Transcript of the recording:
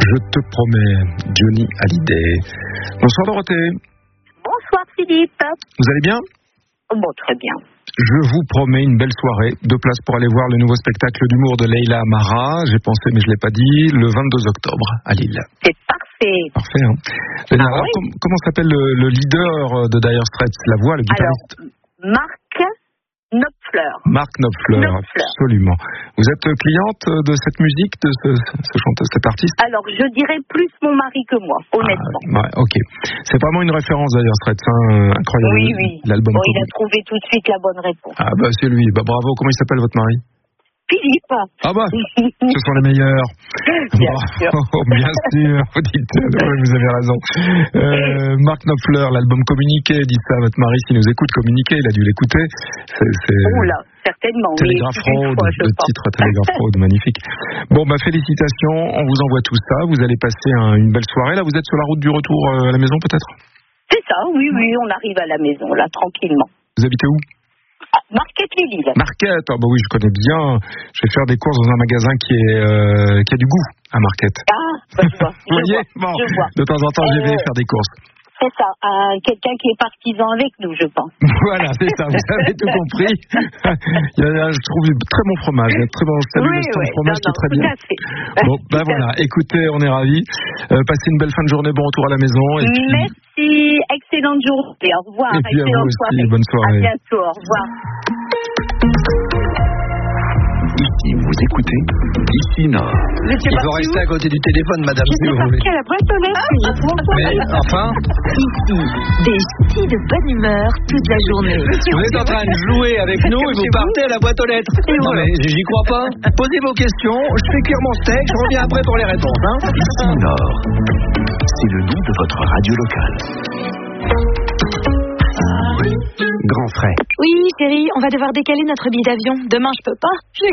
Je te promets, Johnny Hallyday. Bonsoir Dorothée. Bonsoir Philippe. Vous allez bien ? Bon, très bien. Je vous promets une belle soirée. 2 places pour aller voir le nouveau spectacle d'humour de Leïla Amara. J'ai pensé, mais je ne l'ai pas dit, le 22 octobre à Lille. C'est parfait. Parfait, hein. Alors, oui. Comment s'appelle le leader de Dire Straits, la voix, le guitariste ? Alors, Marc Marc Knopfler, absolument. Vous êtes cliente de cette musique, de ce chanteur, cet artiste ? Alors, je dirais plus mon mari que moi, honnêtement. Ouais, ok. C'est vraiment une référence d'ailleurs, Straits, hein, incroyable. Oui. L'album. Il a trouvé tout de suite la bonne réponse. Ah bah c'est lui, bah bravo. Comment il s'appelle votre mari ? Philippe. Ah bah, ce sont les meilleurs. Bien sûr. Bien sûr, vous avez raison. Marc Knopfler, l'album Communiqué, dites ça à votre mari s'il nous écoute. Communiqué, il a dû l'écouter. Oh là, certainement. Télégraphe Road, le titre Télégraphe Road, magnifique. Bon, bah félicitations, on vous envoie tout ça. Vous allez passer une belle soirée. Là, vous êtes sur la route du retour à la maison peut-être ? C'est ça, oui, on arrive à la maison, là, tranquillement. Vous habitez où ? Marquette-les-Lilles. Marquette, bah oui, je connais bien. Je vais faire des courses dans un magasin qui a du goût à Marquette. Ah, bah, je vois. Vous voyez ? Bon, de temps en temps, j'y vais faire des courses. C'est ça, quelqu'un qui est partisan avec nous, je pense. Voilà, c'est ça, vous avez tout compris. Je trouve un très bon fromage, un très bon fromage qui est très bien. Bon, ben voilà, écoutez, on est ravis. Passez une belle fin de journée, bon retour à la maison. Et puis... Merci, excellente journée, au revoir. Et puis à vous aussi, bonne soirée. À bientôt, au revoir. Ici, vous écoutez Ici Nord. Il faut rester à côté du téléphone, madame, si vous voulez. À la boîte aux lettres. Mais enfin, Ici, des ch'tis de bonne humeur toute la journée. vous êtes en train de jouer avec nous et vous partez à la boîte aux lettres. Non mais j'y crois pas. Posez vos questions, je fais cuire mon steak, je reviens après pour les réponses. Ici Nord. C'est le nom de votre radio locale. Grand frais. Oui, chérie, on va devoir décaler notre billet d'avion. Demain, je peux pas. J'ai